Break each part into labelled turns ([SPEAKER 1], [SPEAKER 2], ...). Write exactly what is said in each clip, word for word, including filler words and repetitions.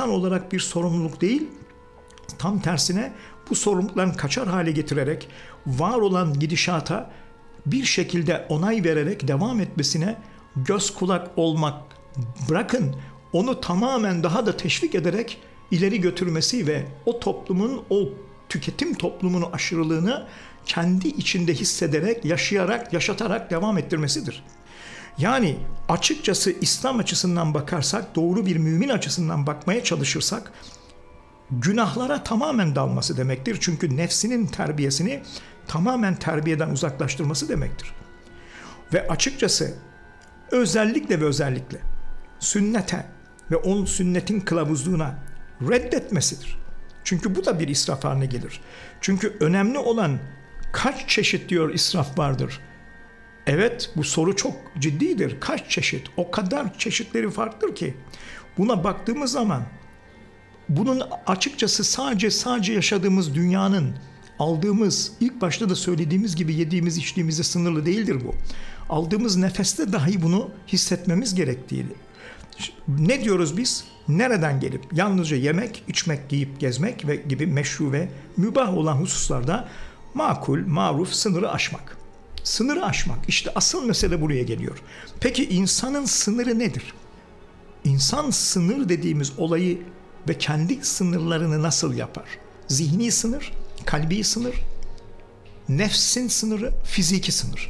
[SPEAKER 1] insan olarak bir sorumluluk değil, tam tersine bu sorumlulukların kaçar hale getirerek var olan gidişata bir şekilde onay vererek devam etmesine göz kulak olmak, bırakın onu tamamen daha da teşvik ederek ileri götürmesi ve o toplumun, o tüketim toplumunun aşırılığını kendi içinde hissederek, yaşayarak, yaşatarak devam ettirmesidir. Yani açıkçası İslam açısından bakarsak, doğru bir mümin açısından bakmaya çalışırsak, günahlara tamamen dalması demektir. Çünkü nefsinin terbiyesini tamamen terbiyeden uzaklaştırması demektir. Ve açıkçası özellikle ve özellikle sünnete ve onun sünnetin kılavuzluğuna reddetmesidir. Çünkü bu da bir israf haline gelir. Çünkü önemli olan kaç çeşit diyor israf vardır. Evet, bu soru çok ciddidir. Kaç çeşit? O kadar çeşitleri farklıdır ki buna baktığımız zaman bunun açıkçası sadece sadece yaşadığımız dünyanın aldığımız, ilk başta da söylediğimiz gibi yediğimiz içtiğimizde sınırlı değildir bu. Aldığımız nefeste dahi bunu hissetmemiz gerektiği. Ne diyoruz biz? Nereden gelip yalnızca yemek, içmek, giyip gezmek ve gibi meşru ve mübah olan hususlarda makul, maruf sınırı aşmak. Sınırı aşmak. İşte asıl mesele buraya geliyor. Peki insanın sınırı nedir? İnsan sınır dediğimiz olayı ve kendi sınırlarını nasıl yapar? Zihni sınır, kalbi sınır, nefsin sınırı, fiziki sınır.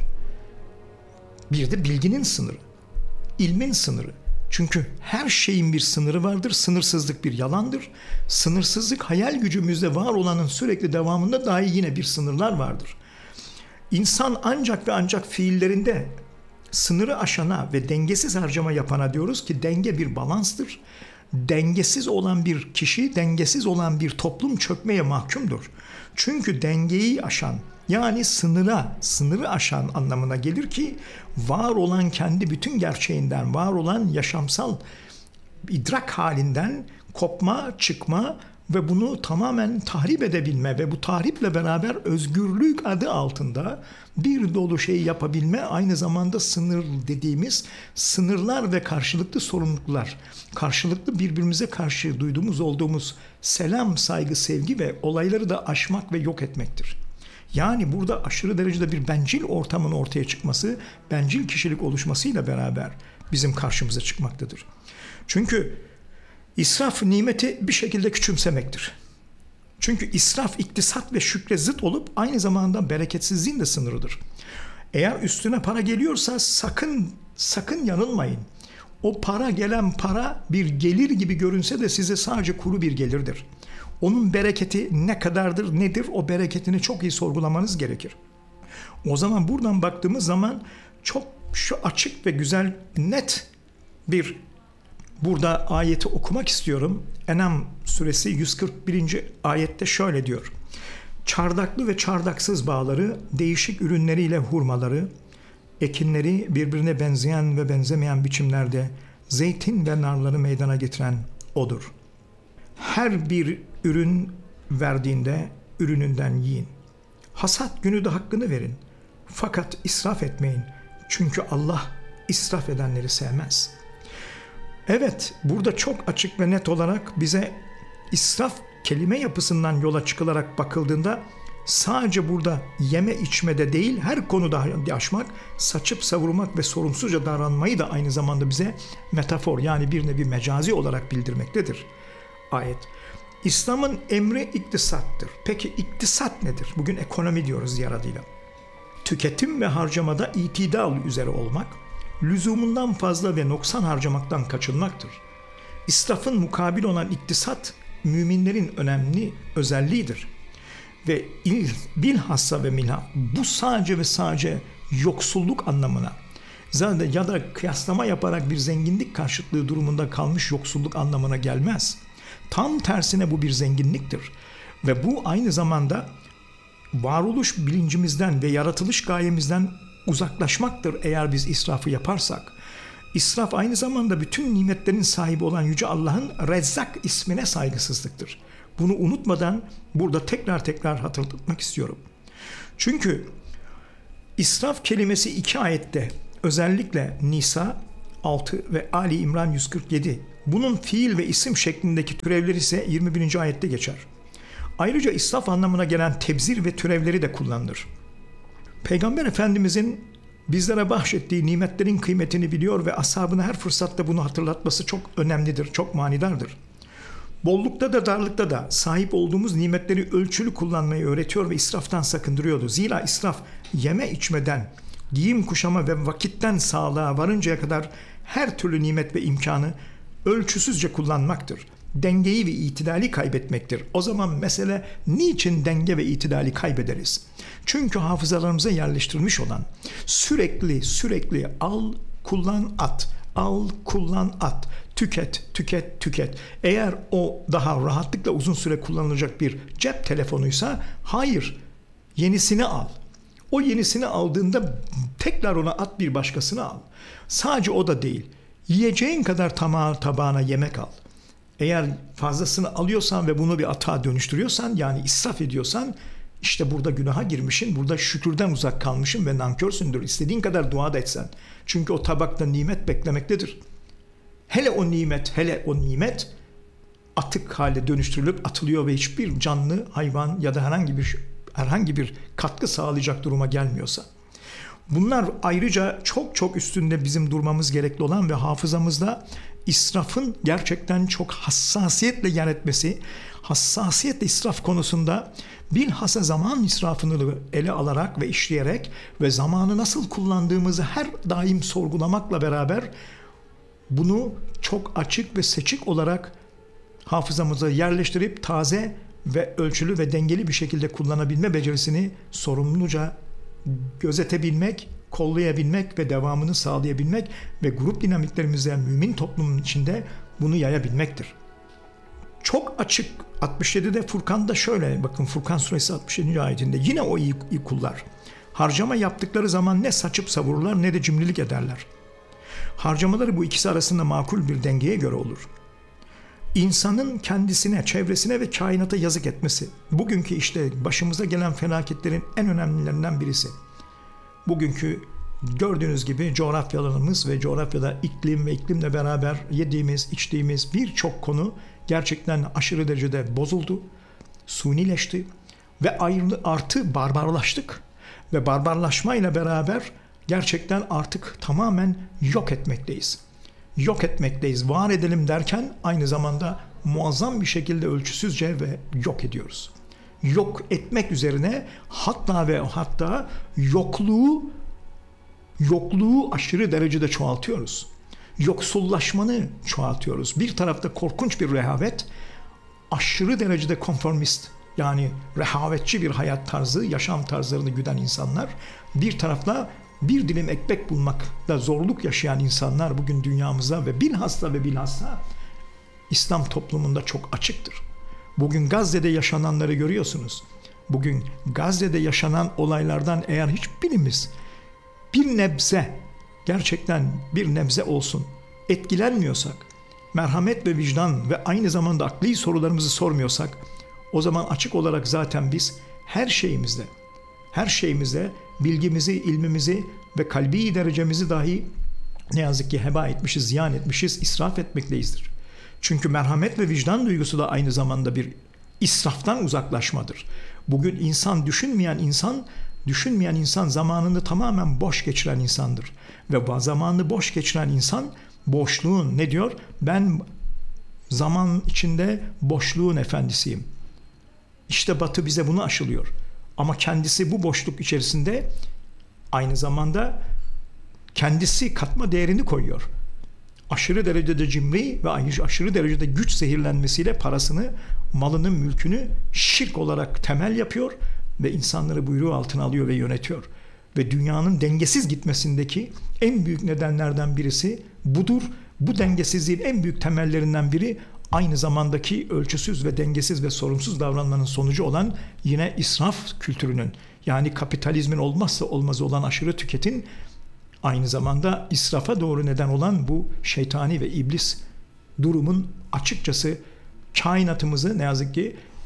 [SPEAKER 1] Bir de bilginin sınırı, ilmin sınırı. Çünkü her şeyin bir sınırı vardır. Sınırsızlık bir yalandır. Sınırsızlık hayal gücümüzde var olanın sürekli devamında dahi yine bir sınırlar vardır. İnsan ancak ve ancak fiillerinde sınırı aşana ve dengesiz harcama yapana diyoruz ki denge bir balanstır. Dengesiz olan bir kişi, dengesiz olan bir toplum çökmeye mahkumdur. Çünkü dengeyi aşan, yani sınıra, sınırı aşan anlamına gelir ki var olan kendi bütün gerçeğinden, var olan yaşamsal idrak halinden kopma, çıkma ve bunu tamamen tahrip edebilme ve bu tahriple beraber özgürlük adı altında bir dolu şey yapabilme, aynı zamanda sınır dediğimiz sınırlar ve karşılıklı sorumluluklar, karşılıklı birbirimize karşı duyduğumuz olduğumuz selam, saygı, sevgi ve olayları da aşmak ve yok etmektir. Yani burada aşırı derecede bir bencil ortamın ortaya çıkması, bencil kişilik oluşmasıyla beraber bizim karşımıza çıkmaktadır. Çünkü israf nimeti bir şekilde küçümsemektir. Çünkü israf iktisat ve şükre zıt olup aynı zamanda bereketsizliğin de sınırıdır. Eğer üstüne para geliyorsa sakın sakın yanılmayın. O para gelen para bir gelir gibi görünse de size sadece kuru bir gelirdir. Onun bereketi ne kadardır, nedir? O bereketini çok iyi sorgulamanız gerekir. O zaman buradan baktığımız zaman çok şu açık ve güzel, net bir burada ayeti okumak istiyorum. En'am suresi yüz kırk birinci ayette şöyle diyor. Çardaklı ve çardaksız bağları, değişik ürünleriyle hurmaları, ekinleri birbirine benzeyen ve benzemeyen biçimlerde zeytin ve narları meydana getiren O'dur. Her bir ürün verdiğinde ürününden yiyin. Hasat günü de hakkını verin. Fakat israf etmeyin. Çünkü Allah israf edenleri sevmez. Evet, burada çok açık ve net olarak bize israf kelime yapısından yola çıkılarak bakıldığında sadece burada yeme içmede değil, her konuda aşmak, saçıp savurmak ve sorumsuzca davranmayı da aynı zamanda bize metafor, yani bir nevi mecazi olarak bildirmektedir ayet. İslam'ın emri iktisattır. Peki iktisat nedir? Bugün ekonomi diyoruz diğer adıyla. Tüketim ve harcamada itidal üzere olmak, lüzumundan fazla ve noksan harcamaktan kaçınmaktır. İsrafın mukabil olan iktisat, müminlerin önemli özelliğidir. Ve bilhassa ve minha, bu sadece ve sadece yoksulluk anlamına, zaten ya da kıyaslama yaparak bir zenginlik karşıtlığı durumunda kalmış yoksulluk anlamına gelmez. Tam tersine bu bir zenginliktir. Ve bu aynı zamanda varoluş bilincimizden ve yaratılış gayemizden uzaklaşmaktır eğer biz israfı yaparsak. İsraf aynı zamanda bütün nimetlerin sahibi olan Yüce Allah'ın Rezzak ismine saygısızlıktır. Bunu unutmadan burada tekrar tekrar hatırlatmak istiyorum. Çünkü israf kelimesi iki ayette, özellikle Nisa altı ve Ali İmran yüz kırk yedi Bunun fiil ve isim şeklindeki türevleri ise yirmi birinci ayette geçer. Ayrıca israf anlamına gelen tebzir ve türevleri de kullanılır. Peygamber Efendimizin bizlere bahşettiği nimetlerin kıymetini biliyor ve ashabına her fırsatta bunu hatırlatması çok önemlidir, çok manidardır. Bollukta da darlıkta da sahip olduğumuz nimetleri ölçülü kullanmayı öğretiyor ve israftan sakındırıyordu. Zira israf yeme içmeden, giyim kuşama ve vakitten sağlığa varıncaya kadar her türlü nimet ve imkanı ölçüsüzce kullanmaktır. Dengeyi ve itidali kaybetmektir. O zaman mesele niçin denge ve itidali kaybederiz? Çünkü hafızalarımıza yerleştirilmiş olan sürekli sürekli al, kullan, at, al, kullan, at, tüket, tüket, tüket. Eğer o daha rahatlıkla uzun süre kullanılacak bir cep telefonuysa hayır, yenisini al. O yenisini aldığında tekrar ona at, bir başkasını al. Sadece o da değil. Yiyeceğin kadar tamağı tabağına yemek al. Eğer fazlasını alıyorsan ve bunu bir atağa dönüştürüyorsan, yani israf ediyorsan, işte burada günaha girmişsin, burada şükürden uzak kalmışsın ve nankörsündür. İstediğin kadar dua da etsen. Çünkü o tabakta nimet beklemektedir. Hele o nimet, hele o nimet atık hale dönüştürülüp atılıyor ve hiçbir canlı, hayvan ya da herhangi bir herhangi bir katkı sağlayacak duruma gelmiyorsa. Bunlar ayrıca çok çok üstünde bizim durmamız gerekli olan ve hafızamızda israfın gerçekten çok hassasiyetle yer etmesi, hassasiyetle israf konusunda bilhassa zaman israfını ele alarak ve işleyerek ve zamanı nasıl kullandığımızı her daim sorgulamakla beraber bunu çok açık ve seçik olarak hafızamıza yerleştirip taze ve ölçülü ve dengeli bir şekilde kullanabilme becerisini sorumluca gözetebilmek, kollayabilmek ve devamını sağlayabilmek ve grup dinamiklerimizde mümin toplumun içinde bunu yayabilmektir. Çok açık altmış yedide Furkan'da şöyle, bakın Furkan suresi altmış yedinci ayetinde yine o iyi, iyi kullar harcama yaptıkları zaman ne saçıp savururlar ne de cimrilik ederler. Harcamaları bu ikisi arasında makul bir dengeye göre olur. İnsanın kendisine, çevresine ve kainata yazık etmesi, bugünkü işte başımıza gelen felaketlerin en önemlilerinden birisi. Bugünkü gördüğünüz gibi coğrafyalarımız ve coğrafyada iklim ve iklimle beraber yediğimiz, içtiğimiz birçok konu gerçekten aşırı derecede bozuldu, sunileşti ve artı barbarlaştık. Ve barbarlaşmayla beraber gerçekten artık tamamen yok etmekteyiz. Yok etmekteyiz. Var edelim derken aynı zamanda muazzam bir şekilde ölçüsüzce ve yok ediyoruz. Yok etmek üzerine hatta ve hatta yokluğu yokluğu aşırı derecede çoğaltıyoruz. Yoksullaşmanı çoğaltıyoruz. Bir tarafta korkunç bir rehavet, aşırı derecede konformist, yani rehavetçi bir hayat tarzı, yaşam tarzlarını güden insanlar. Bir tarafta bir dilim ekmek bulmakta zorluk yaşayan insanlar bugün dünyamızda ve bilhassa ve bilhassa İslam toplumunda çok açıktır. Bugün Gazze'de yaşananları görüyorsunuz. Bugün Gazze'de yaşanan olaylardan eğer hiçbirimiz bir nebze, gerçekten bir nebze olsun etkilenmiyorsak, merhamet ve vicdan ve aynı zamanda akli sorularımızı sormuyorsak, o zaman açık olarak zaten biz her şeyimizde, her şeyimizde bilgimizi, ilmimizi ve kalbi derecemizi dahi ne yazık ki heba etmişiz, ziyan etmişiz, israf etmekteyizdir. Çünkü merhamet ve vicdan duygusu da aynı zamanda bir israftan uzaklaşmadır. Bugün insan düşünmeyen insan, düşünmeyen insan zamanını tamamen boş geçiren insandır. Ve zamanını boş geçiren insan boşluğun, ne diyor? Ben zaman içinde boşluğun efendisiyim. İşte Batı bize bunu aşılıyor. Ama kendisi bu boşluk içerisinde aynı zamanda kendisi katma değerini koyuyor. Aşırı derecede cimri ve aşırı derecede güç zehirlenmesiyle parasını, malını, mülkünü şirk olarak temel yapıyor ve insanları buyruğu altına alıyor ve yönetiyor. Ve dünyanın dengesiz gitmesindeki en büyük nedenlerden birisi budur. Bu dengesizliğin en büyük temellerinden biri aynı zamandaki ölçüsüz ve dengesiz ve sorumsuz davranmanın sonucu olan yine israf kültürünün, yani kapitalizmin olmazsa olmazı olan aşırı tüketin aynı zamanda israfa doğru neden olan bu şeytani ve iblis durumun açıkçası kainatımızı, ne yazık ki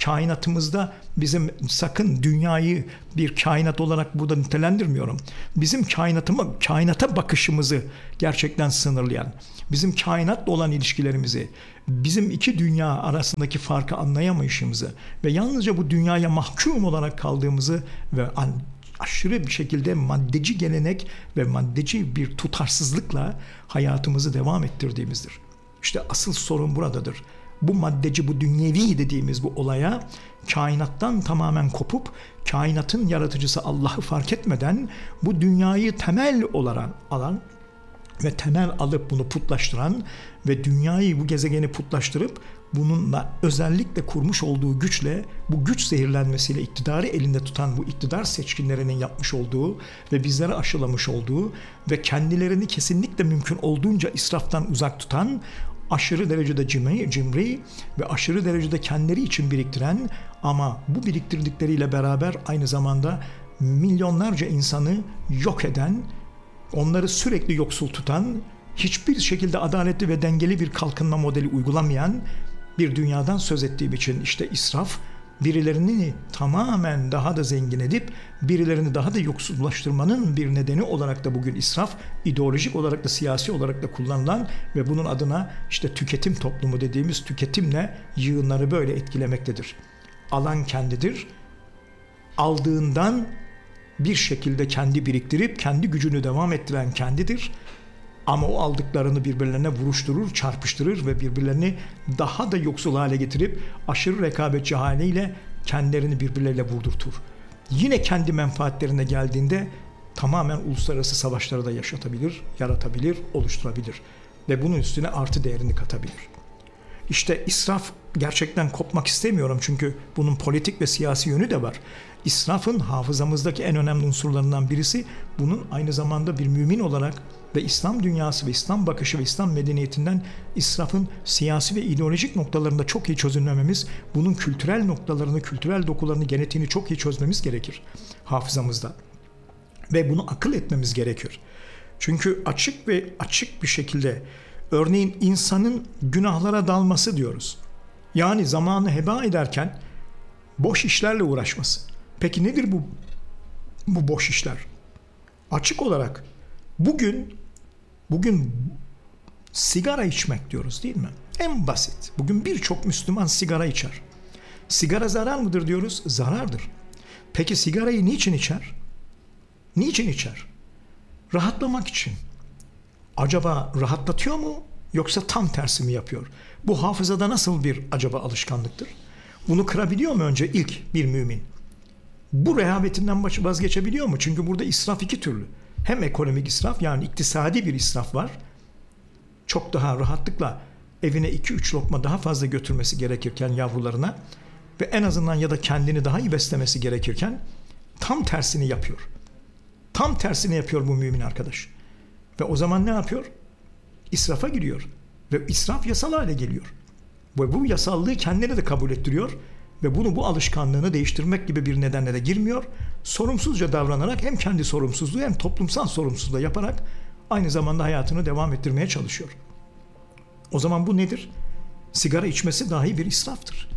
[SPEAKER 1] kainatımızda bizim, sakın dünyayı bir kainat olarak burada nitelendirmiyorum. Bizim kainatıma, kainata bakışımızı gerçekten sınırlayan, bizim kainatla olan ilişkilerimizi, bizim iki dünya arasındaki farkı anlayamayışımızı ve yalnızca bu dünyaya mahkum olarak kaldığımızı ve aşırı bir şekilde maddeci gelenek ve maddeci bir tutarsızlıkla hayatımızı devam ettirdiğimizdir. İşte asıl sorun buradadır. Bu maddeci, bu dünyevi dediğimiz bu olaya kainattan tamamen kopup, kainatın yaratıcısı Allah'ı fark etmeden bu dünyayı temel olarak alan ve temel alıp bunu putlaştıran ve dünyayı, bu gezegeni putlaştırıp bununla özellikle kurmuş olduğu güçle, bu güç zehirlenmesiyle iktidarı elinde tutan bu iktidar seçkinlerinin yapmış olduğu ve bizlere aşılamış olduğu ve kendilerini kesinlikle mümkün olduğunca israftan uzak tutan, aşırı derecede cimri, cimri ve aşırı derecede kendileri için biriktiren ama bu biriktirdikleriyle beraber aynı zamanda milyonlarca insanı yok eden, onları sürekli yoksul tutan, hiçbir şekilde adaletli ve dengeli bir kalkınma modeli uygulamayan bir dünyadan söz ettiğim için işte israf, birilerini tamamen daha da zengin edip birilerini daha da yoksullaştırmanın bir nedeni olarak da bugün israf, ideolojik olarak da siyasi olarak da kullanılan ve bunun adına işte tüketim toplumu dediğimiz tüketimle yığınları böyle etkilemektedir. Alan kendidir. Aldığından bir şekilde kendi biriktirip kendi gücünü devam ettiren kendidir. Ama o aldıklarını birbirlerine vuruşturur, çarpıştırır ve birbirlerini daha da yoksul hale getirip aşırı rekabetçi haliyle kendilerini birbirleriyle vurdurtur. Yine kendi menfaatlerine geldiğinde tamamen uluslararası savaşları da yaşatabilir, yaratabilir, oluşturabilir ve bunun üstüne artı değerini katabilir. İşte israf, gerçekten kopmak istemiyorum çünkü bunun politik ve siyasi yönü de var. İsrafın hafızamızdaki en önemli unsurlarından birisi, bunun aynı zamanda bir mümin olarak ve İslam dünyası ve İslam bakışı ve İslam medeniyetinden israfın siyasi ve ideolojik noktalarında çok iyi çözümlememiz, bunun kültürel noktalarını, kültürel dokularını, genetiğini çok iyi çözmemiz gerekir hafızamızda. Ve bunu akıl etmemiz gerekir. Çünkü açık ve açık bir şekilde, örneğin insanın günahlara dalması diyoruz. Yani zamanı heba ederken boş işlerle uğraşması. Peki nedir bu bu boş işler? Açık olarak bugün bugün sigara içmek diyoruz değil mi? En basit. Bugün birçok Müslüman sigara içer. Sigara zarar mıdır diyoruz? Zarardır. Peki sigarayı niçin içer? Niçin içer? Rahatlamak için. Acaba rahatlatıyor mu yoksa tam tersi mi yapıyor? Bu hafızada nasıl bir acaba alışkanlıktır? Bunu kırabiliyor mu önce ilk bir mümin? Bu rehavetinden vazgeçebiliyor mu? Çünkü burada israf iki türlü. Hem ekonomik israf, yani iktisadi bir israf var. Çok daha rahatlıkla evine iki üç lokma daha fazla götürmesi gerekirken yavrularına ve en azından ya da kendini daha iyi beslemesi gerekirken tam tersini yapıyor. Tam tersini yapıyor bu mümin arkadaş. Ve o zaman ne yapıyor? İsrafa giriyor. Ve israf yasal hale geliyor. Ve bu yasallığı kendine de kabul ettiriyor. Ve bunu, bu alışkanlığını değiştirmek gibi bir nedenle de girmiyor. Sorumsuzca davranarak hem kendi sorumsuzluğu hem toplumsal sorumsuzluğu yaparak aynı zamanda hayatını devam ettirmeye çalışıyor. O zaman bu nedir? Sigara içmesi dahi bir israftır.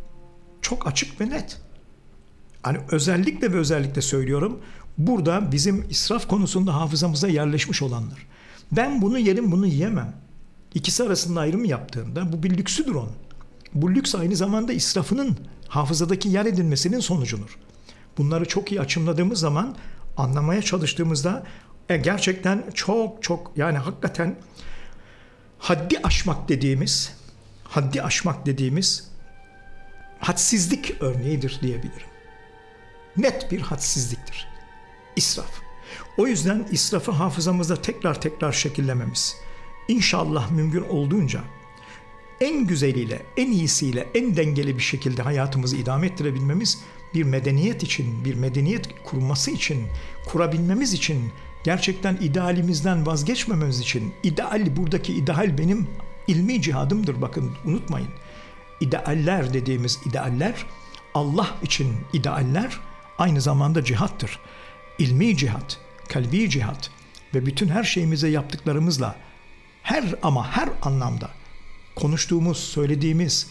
[SPEAKER 1] Çok açık ve net. Hani özellikle ve özellikle söylüyorum, burada bizim israf konusunda hafızamıza yerleşmiş olanlar. Ben bunu yerim, bunu yiyemem. İkisi arasında ayrım yaptığında bu bir lüksüdür onun. Bu lüks aynı zamanda israfının hafızadaki yer edinmesinin sonucudur. Bunları çok iyi açımladığımız zaman, anlamaya çalıştığımızda e, gerçekten çok çok, yani hakikaten haddi aşmak dediğimiz, haddi aşmak dediğimiz hadsizlik örneğidir diyebilirim. Net bir hadsizliktir. İsraf. O yüzden israfı hafızamızda tekrar tekrar şekillememiz, İnşallah mümkün olduğunca en güzeliyle, en iyisiyle, en dengeli bir şekilde hayatımızı idame ettirebilmemiz, bir medeniyet için, bir medeniyet kurması için, kurabilmemiz için, gerçekten idealimizden vazgeçmememiz için, ideal, buradaki ideal benim ilmi cihadımdır, bakın unutmayın. İdealler dediğimiz idealler, Allah için idealler aynı zamanda cihattır. İlmi cihat, kalbi cihat ve bütün her şeyimize yaptıklarımızla, her ama her anlamda konuştuğumuz, söylediğimiz,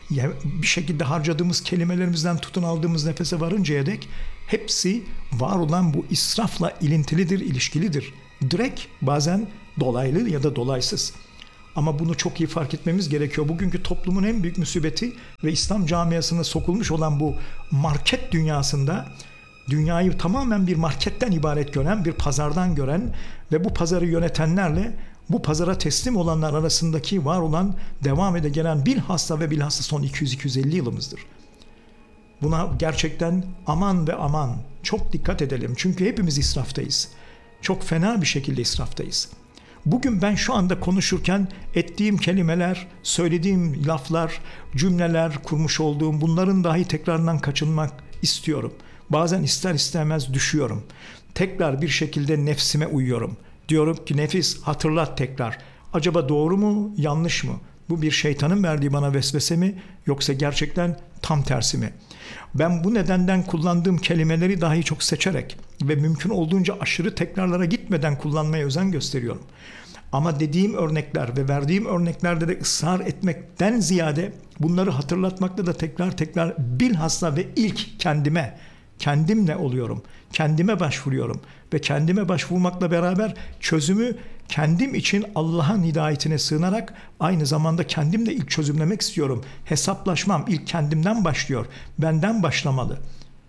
[SPEAKER 1] bir şekilde harcadığımız kelimelerimizden tutun aldığımız nefese varıncaya dek hepsi var olan bu israfla ilintilidir, ilişkilidir. Direkt, bazen dolaylı ya da dolaysız. Ama bunu çok iyi fark etmemiz gerekiyor. Bugünkü toplumun en büyük musibeti ve İslam camiasına sokulmuş olan bu market dünyasında dünyayı tamamen bir marketten ibaret gören, bir pazardan gören ve bu pazarı yönetenlerle bu pazara teslim olanlar arasındaki var olan, devam ede gelen bilhassa ve bilhassa son iki yüz iki yüz elli yılımızdır. Buna gerçekten aman ve aman çok dikkat edelim. Çünkü hepimiz israftayız. Çok fena bir şekilde israftayız. Bugün ben şu anda konuşurken ettiğim kelimeler, söylediğim laflar, cümleler kurmuş olduğum bunların dahi tekrarından kaçınmak istiyorum. Bazen ister istemez düşüyorum. Tekrar bir şekilde nefsime uyuyorum. Diyorum ki nefis hatırlat tekrar. Acaba doğru mu, yanlış mı? Bu bir şeytanın verdiği bana vesvese mi yoksa gerçekten tam tersi mi? Ben bu nedenden kullandığım kelimeleri dahi çok seçerek ve mümkün olduğunca aşırı tekrarlara gitmeden kullanmaya özen gösteriyorum. Ama dediğim örnekler ve verdiğim örneklerde de ısrar etmekten ziyade bunları hatırlatmakta da tekrar tekrar bilhassa ve ilk kendime, kendimle oluyorum. Kendime başvuruyorum ve kendime başvurmakla beraber çözümü kendim için Allah'ın hidayetine sığınarak aynı zamanda kendimle ilk çözümlemek istiyorum. Hesaplaşmam ilk kendimden başlıyor. Benden başlamalı.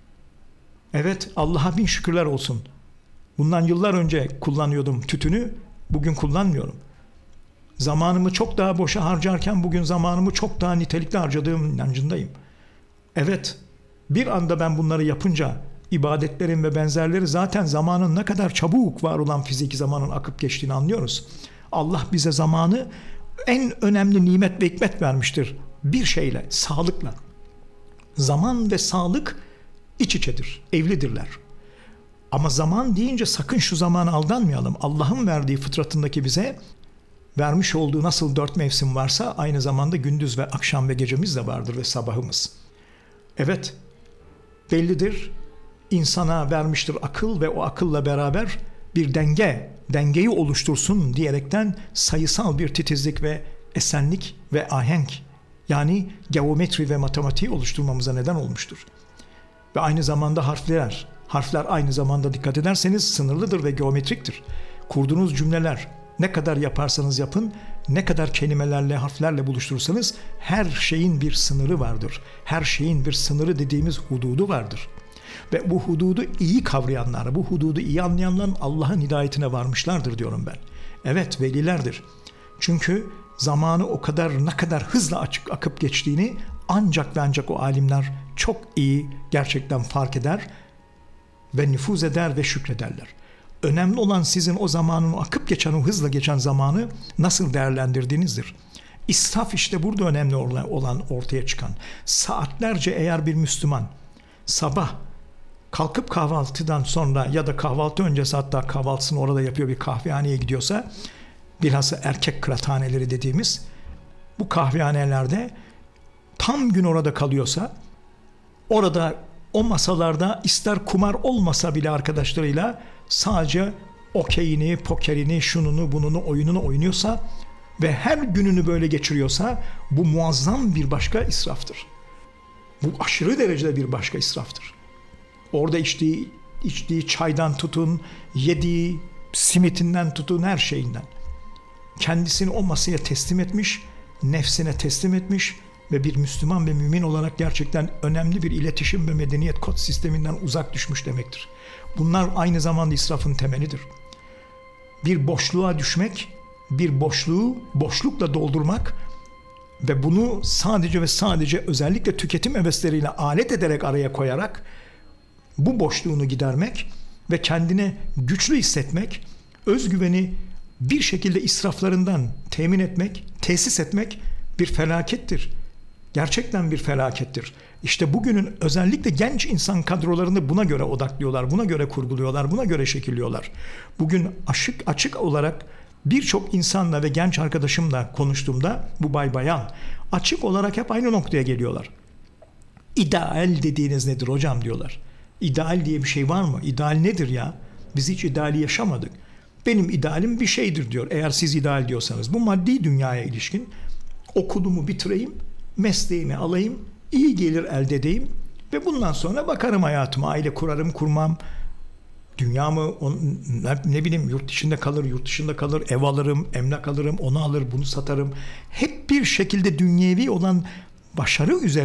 [SPEAKER 1] Evet, Allah'a bin şükürler olsun. Bundan yıllar önce kullanıyordum tütünü, bugün kullanmıyorum. Zamanımı çok daha boşa harcarken bugün zamanımı çok daha nitelikli harcadığım inancındayım. Evet, bir anda ben bunları yapınca ibadetlerin ve benzerleri zaten zamanın ne kadar çabuk var olan fiziki zamanın akıp geçtiğini anlıyoruz. Allah bize zamanı en önemli nimet ve hikmet vermiştir. Bir şeyle, sağlıkla. Zaman ve sağlık iç içedir, evlidirler. Ama zaman deyince sakın şu zamana aldanmayalım. Allah'ın verdiği fıtratındaki bize vermiş olduğu nasıl dört mevsim varsa aynı zamanda gündüz ve akşam ve gecemiz de vardır ve sabahımız. Evet, bellidir. İnsana vermiştir akıl ve o akılla beraber bir denge, dengeyi oluştursun diyerekten sayısal bir titizlik ve esenlik ve ahenk, yani geometri ve matematiği oluşturmamıza neden olmuştur. Ve aynı zamanda harfler, harfler aynı zamanda dikkat ederseniz sınırlıdır ve geometriktir. Kurduğunuz cümleler ne kadar yaparsanız yapın, ne kadar kelimelerle, harflerle buluşturursanız her şeyin bir sınırı vardır. Her şeyin bir sınırı dediğimiz hududu vardır. Ve bu hududu iyi kavrayanlar, bu hududu iyi anlayanların Allah'ın hidayetine varmışlardır diyorum ben. Evet, velilerdir. Çünkü zamanı o kadar ne kadar hızla açık akıp geçtiğini ancak ve ancak o alimler çok iyi gerçekten fark eder ve nüfuz eder ve şükrederler. Önemli olan sizin o zamanın akıp geçen, o hızla geçen zamanı nasıl değerlendirdiğinizdir. İsraf işte burada önemli olan ortaya çıkan. Saatlerce eğer bir Müslüman sabah kalkıp kahvaltıdan sonra ya da kahvaltı öncesi hatta kahvaltısını orada yapıyor, bir kahvehaneye gidiyorsa, bilhassa erkek kıraathaneleri dediğimiz bu kahvehanelerde tam gün orada kalıyorsa, orada o masalarda ister kumar olmasa bile arkadaşlarıyla sadece okeyini, pokerini, şununu, bununu, oyununu oynuyorsa ve her gününü böyle geçiriyorsa bu muazzam bir başka israftır. Bu aşırı derecede bir başka israftır. Orada içtiği, içtiği çaydan tutun, yediği simitinden tutun, her şeyinden. Kendisini o masaya teslim etmiş, nefsine teslim etmiş ve bir Müslüman ve mümin olarak gerçekten önemli bir iletişim ve medeniyet kod sisteminden uzak düşmüş demektir. Bunlar aynı zamanda israfın temelidir. Bir boşluğa düşmek, bir boşluğu boşlukla doldurmak ve bunu sadece ve sadece özellikle tüketim hevesleriyle alet ederek araya koyarak bu boşluğunu gidermek ve kendine güçlü hissetmek, özgüveni bir şekilde israflarından temin etmek, tesis etmek bir felakettir. Gerçekten bir felakettir. İşte bugünün özellikle genç insan kadrolarını buna göre odaklıyorlar, buna göre kurguluyorlar, buna göre şekilliyorlar. Bugün açık açık olarak birçok insanla ve genç arkadaşımla konuştuğumda, bu bay bayan, açık olarak hep aynı noktaya geliyorlar. İdeal dediğiniz nedir hocam diyorlar. İdeal diye bir şey var mı? İdeal nedir ya? Biz hiç ideali yaşamadık. Benim idealim bir şeydir diyor. Eğer siz ideal diyorsanız. Bu maddi dünyaya ilişkin okulumu bitireyim mesleğimi alayım, iyi gelir elde edeyim ve bundan sonra bakarım hayatıma, aile kurarım, kurmam. Dünyamı ne bileyim yurt dışında kalır, yurt dışında kalır, ev alırım, emlak alırım, onu alır, bunu satarım. Hep bir şekilde dünyevi olan başarı üzerine